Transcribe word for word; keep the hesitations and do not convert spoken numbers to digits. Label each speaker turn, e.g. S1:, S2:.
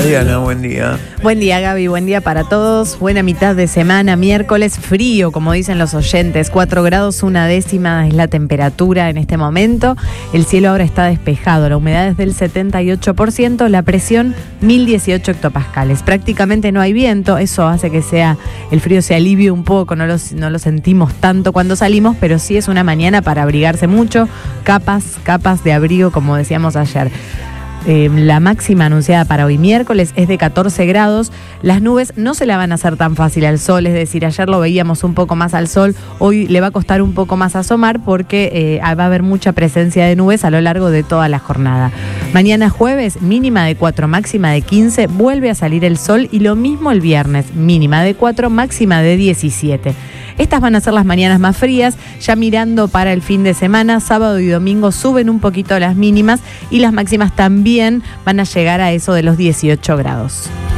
S1: Diana, buen día.
S2: Buen día, Gaby, buen día para todos. Buena mitad de semana, miércoles, frío, como dicen los oyentes. cuatro grados, una décima es la temperatura en este momento. El cielo ahora está despejado, la humedad es del setenta y ocho por ciento, la presión mil dieciocho hectopascales. Prácticamente no hay viento, eso hace que sea el frío se alivie un poco, no lo, no lo sentimos tanto cuando salimos, pero sí es una mañana para abrigarse mucho, capas, capas de abrigo, como decíamos ayer. Eh, la máxima anunciada para hoy miércoles es de catorce grados. Las nubes no se la van a hacer tan fácil al sol, es decir, ayer lo veíamos un poco más al sol, hoy le va a costar un poco más asomar porque eh, va a haber mucha presencia de nubes a lo largo de toda la jornada. Mañana jueves, mínima de cuatro, máxima de quince, vuelve a salir el sol y lo mismo el viernes, mínima de cuatro, máxima de diecisiete. Estas van a ser las mañanas más frías, ya mirando para el fin de semana, sábado y domingo suben un poquito las mínimas y las máximas también van a llegar a eso de los dieciocho grados.